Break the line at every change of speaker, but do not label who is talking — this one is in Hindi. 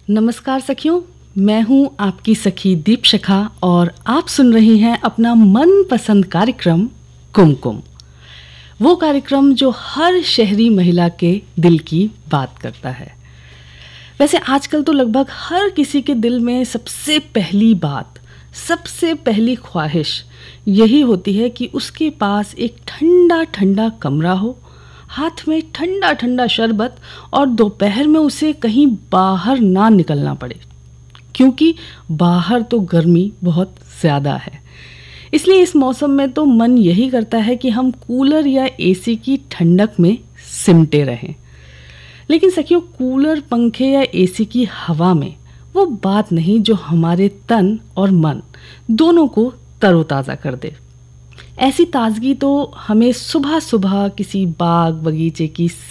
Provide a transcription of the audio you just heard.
नमस्कार सखियों, मैं हूँ आपकी सखी दीपशिखा और आप सुन रही हैं अपना मनपसंद कार्यक्रम कुमकुम। वो कार्यक्रम जो हर शहरी महिला के दिल की बात करता है। वैसे आजकल तो लगभग हर किसी के दिल में सबसे पहली बात, सबसे पहली ख्वाहिश यही होती है कि उसके पास एक ठंडा ठंडा कमरा हो, हाथ में ठंडा ठंडा शरबत और दोपहर में उसे कहीं बाहर ना निकलना पड़े, क्योंकि बाहर तो गर्मी बहुत ज़्यादा है। इसलिए इस मौसम में तो मन यही करता है कि हम कूलर या एसी की ठंडक में सिमटे रहें। लेकिन सखियों, कूलर, पंखे या एसी की हवा में वो बात नहीं जो हमारे तन और मन दोनों को तरोताज़ा कर दे। ऐसी ताजगी तो हमें सुबह सुबह किसी बाग बगीचे की